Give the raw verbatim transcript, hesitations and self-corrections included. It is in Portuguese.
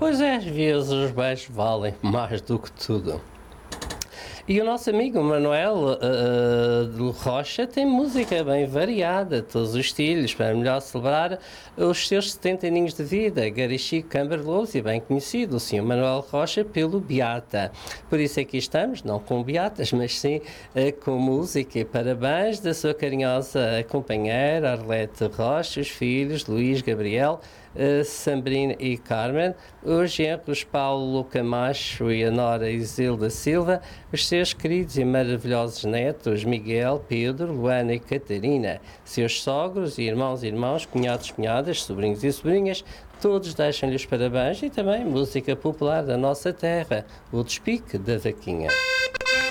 Pois é, às vezes os beijos valem mais do que tudo. E o nosso amigo Manuel uh, do Rocha tem música bem variada, todos os estilos, para melhor celebrar os seus setenta aninhos de vida. Gary Chico Camberlouze, bem conhecido, o senhor Manuel Rocha, pelo Beata. Por isso aqui estamos, não com beatas, mas sim uh, com música. E parabéns da sua carinhosa companheira Arlete Rocha, os filhos Luís, Gabriel, Uh, Sambrina e Carmen, os genros Paulo Camacho e a nora Isilda Silva, os seus queridos e maravilhosos netos Miguel, Pedro, Luana e Catarina, seus sogros e irmãos e irmãos, cunhados, cunhadas, sobrinhos e sobrinhas, todos deixam-lhe os parabéns e também música popular da nossa terra, o despique da vaquinha.